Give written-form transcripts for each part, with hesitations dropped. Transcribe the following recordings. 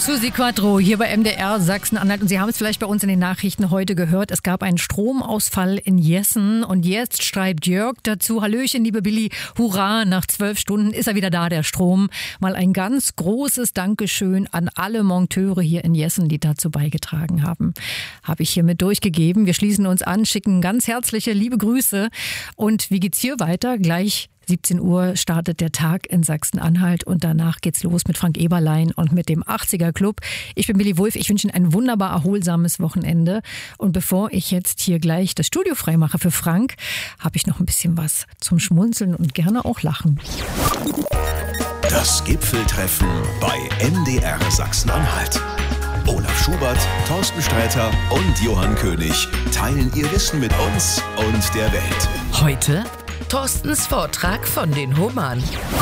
Susi Quattro hier bei MDR Sachsen-Anhalt. Und Sie haben es vielleicht bei uns in den Nachrichten heute gehört. Es gab einen Stromausfall in Jessen. Und jetzt schreibt Jörg dazu: Hallöchen, liebe Billy. Hurra, nach 12 Stunden ist er wieder da, der Strom. Mal ein ganz großes Dankeschön an alle Monteure hier in Jessen, die dazu beigetragen haben. Habe ich hiermit durchgegeben. Wir schließen uns an, schicken ganz herzliche liebe Grüße. Und wie geht's hier weiter? Gleich 17 Uhr startet der Tag in Sachsen-Anhalt und danach geht's los mit Frank Eberlein und mit dem 80er Club. Ich bin Billy Wulff, ich wünsche Ihnen ein wunderbar erholsames Wochenende. Und bevor ich jetzt hier gleich das Studio freimache für Frank, habe ich noch ein bisschen was zum Schmunzeln und gerne auch Lachen. Das Gipfeltreffen bei MDR Sachsen-Anhalt. Olaf Schubert, Thorsten Sträter und Johann König teilen ihr Wissen mit uns und der Welt. Heute Thorstens Vortrag von den Hummern.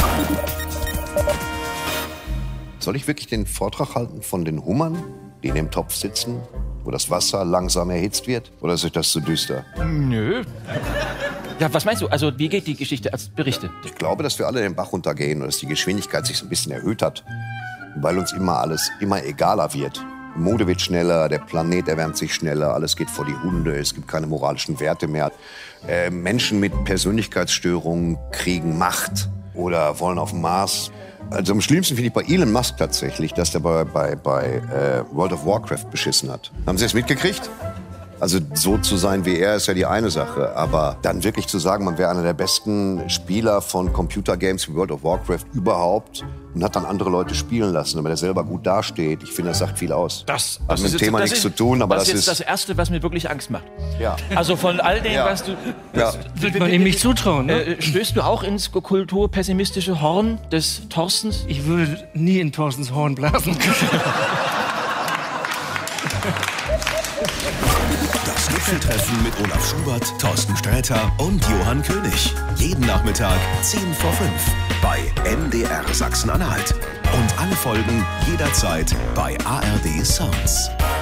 Soll ich wirklich den Vortrag halten von den Hummern, die in dem Topf sitzen, wo das Wasser langsam erhitzt wird? Oder ist euch das zu düster? Nö. Ja, was meinst du? Also, wie geht die Geschichte als Berichte? Ich glaube, dass wir alle den Bach runtergehen und dass die Geschwindigkeit sich so ein bisschen erhöht hat, weil uns immer alles immer egaler wird. Die Mode wird schneller, der Planet erwärmt sich schneller, alles geht vor die Hunde, es gibt keine moralischen Werte mehr. Menschen mit Persönlichkeitsstörungen kriegen Macht oder wollen auf den Mars. Also am schlimmsten finde ich bei Elon Musk tatsächlich, dass der bei World of Warcraft beschissen hat. Haben Sie das mitgekriegt? Also so zu sein wie er ist ja die eine Sache, aber dann wirklich zu sagen, man wäre einer der besten Spieler von Computergames wie World of Warcraft überhaupt und hat dann andere Leute spielen lassen, damit er selber gut dasteht. Ich finde, das sagt viel aus. Das hat mit dem Thema nichts zu tun, aber das ist das Erste, was mir wirklich Angst macht. Ja. Also von all dem, was du... Ja. Wird man ihm nicht zutrauen, ne? Stößt du auch ins kulturpessimistische Horn des Thorstens? Ich würde nie in Thorstens Horn blasen. Das Gipfeltreffen mit Olaf Schubert, Thorsten Sträter und Johann König. Jeden Nachmittag 10 vor 5 bei MDR Sachsen-Anhalt. Und alle Folgen jederzeit bei ARD Sounds.